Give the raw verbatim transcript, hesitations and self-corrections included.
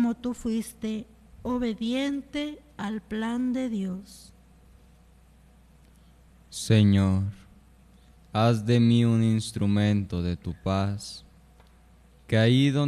como tú fuiste obediente al plan de Dios. Señor, haz de mí un instrumento de tu paz, que ahí donde